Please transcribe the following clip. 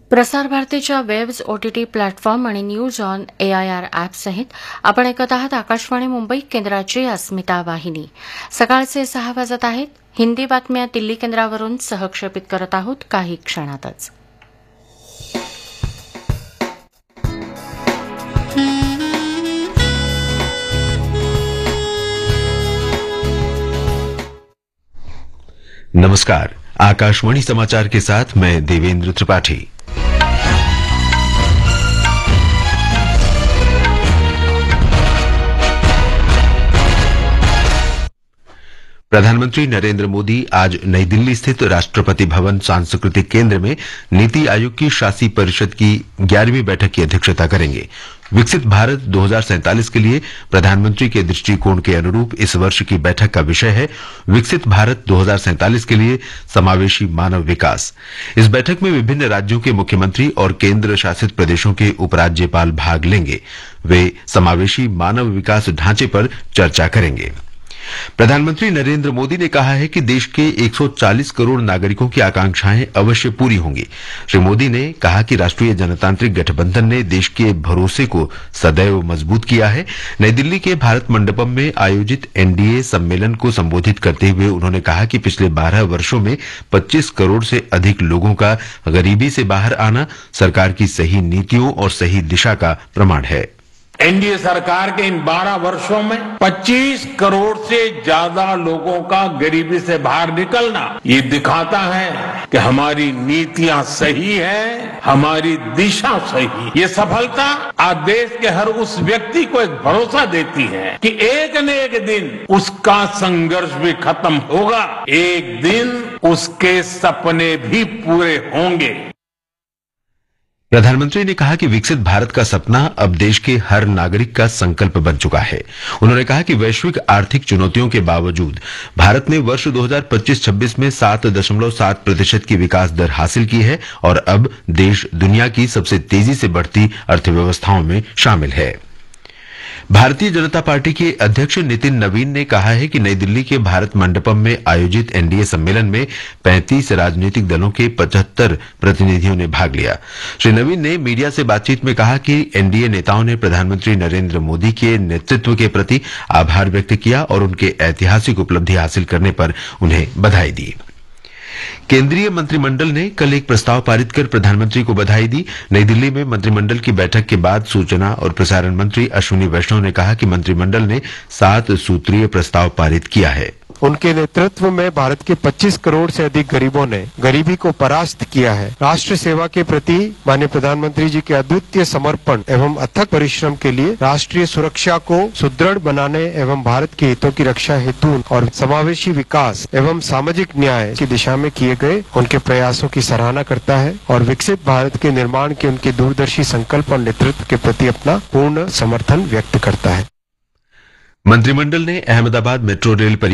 प्रसार भारतीच्या webs OTT platform आणि न्यूज ऑन AIR ॲप सहित आपण ऐकत आहात आकाशवाणी मुंबई केंद्राची अस्मिता वाहिनी. सकाळचे 6 वाजत आहेत. हिंदी बातम्या दिल्ली केंद्रावरून सहक्षेपित करत आहोत काही क्षणातच. नमस्कार, आकाशवाणी समाचार के साथ मैं देवेंद्र त्रिपाठी. प्रधानमंत्री नरेंद्र मोदी आज नई दिल्ली स्थित राष्ट्रपति भवन सांस्कृतिक केंद्र में नीति आयोग की शासी परिषद की 11वीं बैठक की अध्यक्षता करेंगे. विकसित भारत 2047 के लिए प्रधानमंत्री के दृष्टिकोण के अनुरूप इस वर्ष की बैठक का विषय है विकसित भारत 2047 के लिए समावेशी मानव विकास. इस बैठक में विभिन्न राज्यों के मुख्यमंत्री और केंद्र शासित प्रदेशों के उपराज्यपाल भाग लेंगे. वे समावेशी मानव विकास ढांचे पर चर्चा करेंगे. प्रधानमंत्री नरेंद्र मोदी ने कहा है कि देश के 140 करोड़ नागरिकों की आकांक्षाएं अवश्य पूरी होंगी. श्री मोदी ने कहा कि राष्ट्रीय जनतांत्रिक गठबंधन ने देश के भरोसे को सदैव मजबूत किया है. नई दिल्ली के भारत मंडपम में आयोजित एनडीए सम्मेलन को संबोधित करते हुए उन्होंने कहा कि पिछले 12 वर्षों में 25 करोड़ से अधिक लोगों का गरीबी से बाहर आना सरकार की सही नीतियों और सही दिशा का प्रमाण है. एनडीए सरकार के इन 12 वर्षों में 25 करोड़ से ज्यादा लोगों का गरीबी से बाहर निकलना ये दिखाता है कि हमारी नीतियां सही है, हमारी दिशा सही है. ये सफलता आज देश के हर उस व्यक्ति को एक भरोसा देती है कि एक न एक दिन उसका संघर्ष भी खत्म होगा, एक दिन उसके सपने भी पूरे होंगे. प्रधानमंत्री ने कहा कि विकसित भारत का सपना अब देश के हर नागरिक का संकल्प बन चुका है. उन्होंने कहा कि वैश्विक आर्थिक चुनौतियों के बावजूद भारत ने वर्ष 2025-26 में 7.7% की विकास दर हासिल की है और अब देश दुनिया की सबसे तेजी से बढ़ती अर्थव्यवस्थाओं में शामिल है. भारतीय जनता पार्टी के अध्यक्ष नितिन नवीन ने कहा है कि नई दिल्ली के भारत मंडपम में आयोजित एनडीए सम्मेलन में 35 राजनीतिक दलों के 75 प्रतिनिधियों ने भाग लिया. श्री नवीन ने मीडिया से बातचीत में कहा कि एनडीए नेताओं ने प्रधानमंत्री नरेंद्र मोदी के नेतृत्व के प्रति आभार व्यक्त किया और उनके ऐतिहासिक उपलब्धि हासिल करने पर उन्हें बधाई दी. केंद्रीय मंत्रिमंडल ने कल एक प्रस्ताव पारित कर प्रधानमंत्री को बधाई दी. नई दिल्ली में मंत्रिमंडल की बैठक के बाद सूचना और प्रसारण मंत्री अश्विनी वैष्णव ने कहा कि मंत्रिमंडल ने 7 सूत्रीय प्रस्ताव पारित किया है. उनके नेतृत्व में भारत के 25 करोड़ से अधिक गरीबों ने गरीबी को परास्त किया है. राष्ट्र सेवा के प्रति माननीय प्रधानमंत्री जी के अद्वितीय समर्पण एवं अथक परिश्रम के लिए राष्ट्रीय सुरक्षा को सुदृढ़ बनाने एवं भारत के हितों की रक्षा हेतु और समावेशी विकास एवं सामाजिक न्याय की दिशा में किए गए उनके प्रयासों की सराहना करता है और विकसित भारत के निर्माण के उनके दूरदर्शी संकल्प और नेतृत्व के प्रति अपना पूर्ण समर्थन व्यक्त करता है. मंत्रिमंडल ने अहमदाबाद मेट्रो रेल